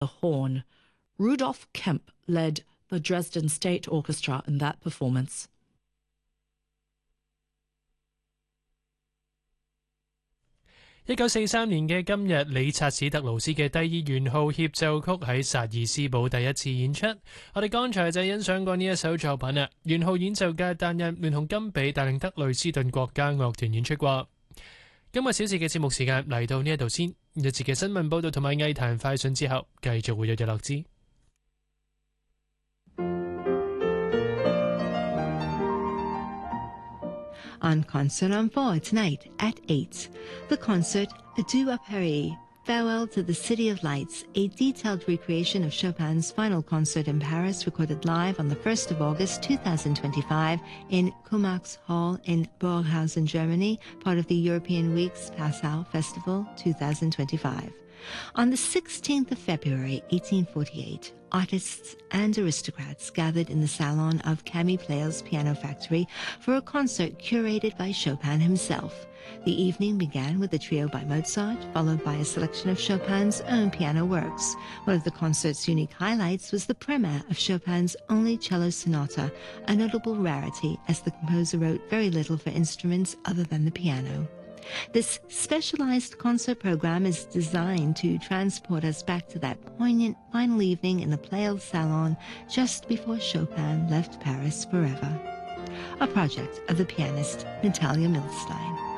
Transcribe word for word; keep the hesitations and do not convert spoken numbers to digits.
the horn. Rudolf Kemp led the Dresden State Orchestra in that performance. 一九四三年嘅今日，理察史特勞斯嘅第二圓號協奏曲喺薩爾斯堡第一次演出。我哋剛才就欣賞過呢一首作品啦。圓號演奏家單一聯同金比帶領德累斯頓國家樂團演出過。今個小時嘅節目時間嚟到呢一度先，一節嘅新聞報導同埋藝壇快訊之後，繼續會有日落之。 On Concert on Four tonight at eight. The concert, Adieu à Paris, Farewell to the City of Lights, a detailed recreation of Chopin's final concert in Paris, recorded live on the first of August two thousand twenty-five in Komax Hall in Burghausen, Germany, part of the European Week's Passau Festival two thousand twenty-five. On the sixteenth of February eighteen forty-eight, artists and aristocrats gathered in the salon of Camille Pleyel's Piano Factory for a concert curated by Chopin himself. The evening began with a trio by Mozart, followed by a selection of Chopin's own piano works. One of the concert's unique highlights was the premiere of Chopin's only cello sonata, a notable rarity as the composer wrote very little for instruments other than the piano. This specialized concert program is designed to transport us back to that poignant final evening in the Pleyel salon just before Chopin left Paris forever. A project of the pianist Natalia Milstein.